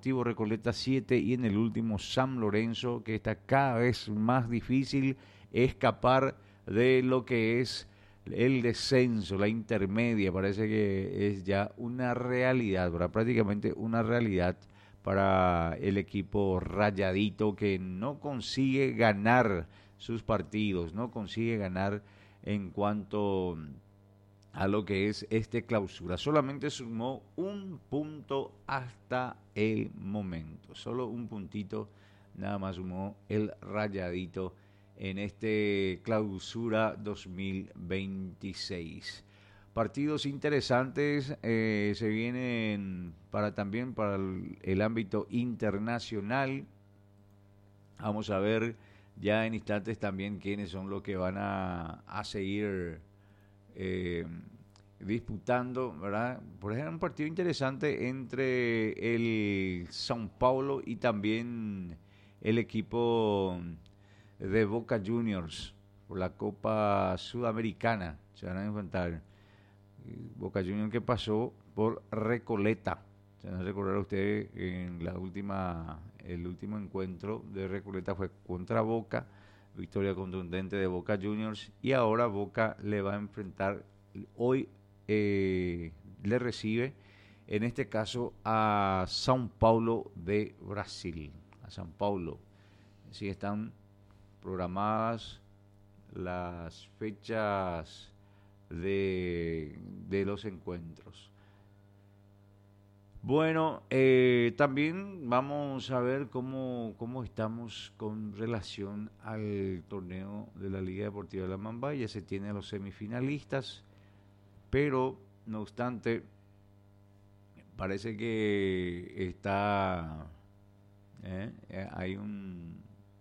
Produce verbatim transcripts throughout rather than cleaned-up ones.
Deportivo Recoleta siete y en el último San Lorenzo, que está cada vez más difícil escapar de lo que es el descenso, la intermedia. Parece que es ya una realidad, ¿verdad? Prácticamente una realidad para el equipo rayadito, que no consigue ganar sus partidos, no consigue ganar en cuanto a lo que es este clausura. Solamente sumó un punto hasta el momento, solo un puntito nada más sumó el rayadito en este clausura dos mil veintiséis. Partidos interesantes eh, se vienen para también para el, el ámbito internacional. Vamos a ver ya en instantes también quiénes son los que van a, a seguir eh, disputando, ¿verdad? Por ejemplo, un partido interesante entre el São Paulo y también el equipo de Boca Juniors por la Copa Sudamericana. Se van a enfrentar. Boca Juniors, que pasó por Recoleta. Se van a recordar ustedes en la última, el último encuentro de Recoleta fue contra Boca, victoria contundente de Boca Juniors, y ahora Boca le va a enfrentar, hoy eh, le recibe, en este caso a São Paulo de Brasil, a São Paulo. Así están programadas las fechas de, de los encuentros. Bueno, eh, también vamos a ver cómo, cómo estamos con relación al torneo de la Liga Deportiva de La Mamba. Ya se tiene a los semifinalistas, pero no obstante parece que está eh, hay un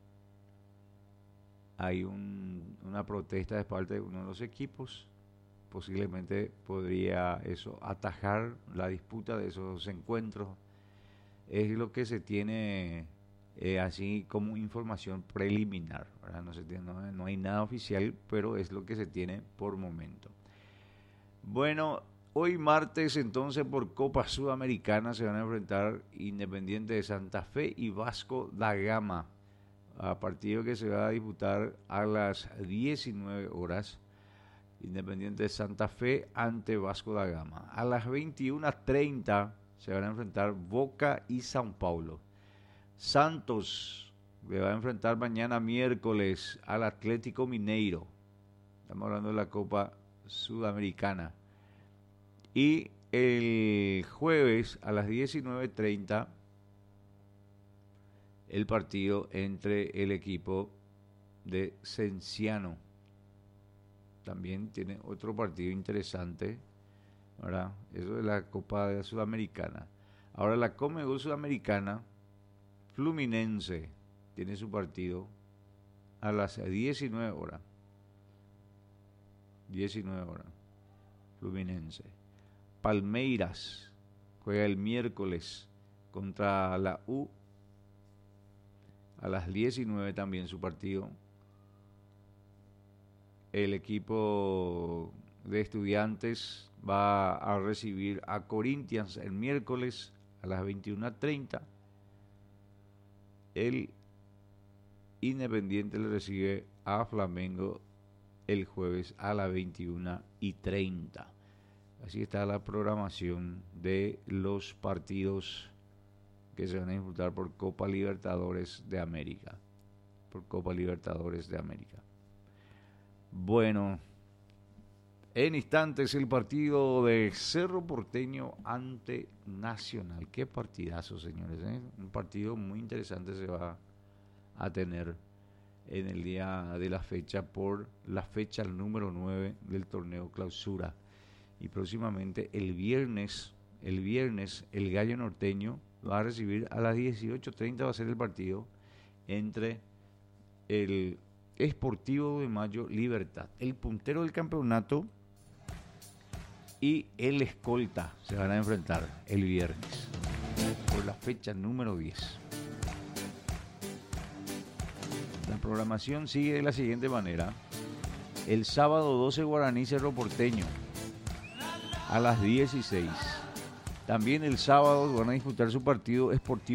hay un, una protesta de parte de uno de los equipos. Posiblemente podría eso atajar la disputa de esos encuentros. Es lo que se tiene eh, así como información preliminar, ¿verdad? No, se tiene, no, no hay nada oficial, pero es lo que se tiene por momento. Bueno, hoy martes entonces por Copa Sudamericana se van a enfrentar Independiente de Santa Fe y Vasco da Gama, a partido que se va a disputar a las diecinueve horas. Independiente de Santa Fe ante Vasco da Gama. A las veintiuna treinta se van a enfrentar Boca y São Paulo. Santos le va a enfrentar mañana miércoles al Atlético Mineiro. Estamos hablando de la Copa Sudamericana. Y el jueves a las diecinueve treinta el partido entre el equipo de Cienciano. También tiene otro partido interesante, ¿verdad? Eso es la Copa Sudamericana. Ahora la Conmebol Sudamericana, Fluminense tiene su partido a las diecinueve horas. diecinueve horas. Fluminense. Palmeiras juega el miércoles contra la U. A las diecinueve también su partido. El equipo de Estudiantes va a recibir a Corinthians el miércoles a las veintiuna treinta. El Independiente le recibe a Flamengo el jueves a las veintiuna treinta. Así está la programación de los partidos que se van a disputar por Copa Libertadores de América. Por Copa Libertadores de América. Bueno, en instantes el partido de Cerro Porteño ante Nacional. Qué partidazo, señores, ¿eh? Un partido muy interesante se va a tener en el día de la fecha, por la fecha número nueve del torneo Clausura. Y próximamente el viernes, el viernes el Gallo Norteño va a recibir a las dieciocho treinta, va a ser el partido entre el Sportivo de Mayo Libertad, el puntero del campeonato, y el escolta. Se van a enfrentar el viernes por la fecha número diez. La programación sigue de la siguiente manera. El sábado doce Guaraní Cerro Porteño a las dieciséis. También el sábado van a disputar su partido Sportivo